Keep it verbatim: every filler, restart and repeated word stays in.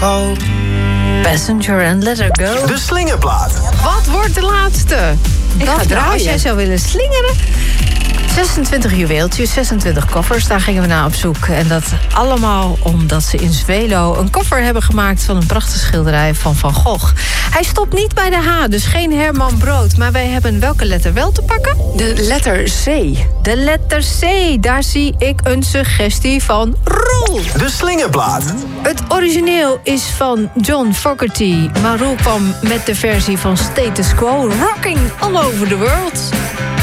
go. Passenger and Let Her Go. De slingerplaat. Wat wordt de laatste? Ik ga draaien. Als jij zou willen slingeren. zesentwintig juweeltjes, zesentwintig koffers, daar gingen we naar op zoek. En dat allemaal omdat ze in Zwelo een koffer hebben gemaakt van een prachtige schilderij van Van Gogh. Hij stopt niet bij de H, dus geen Herman Brood. Maar wij hebben welke letter wel te pakken? De letter C. De letter C, daar zie ik een suggestie van Roel. De slingerplaat. Het origineel is van John Fogerty, maar Roel kwam met de versie van Status Quo, Rocking All Over the World.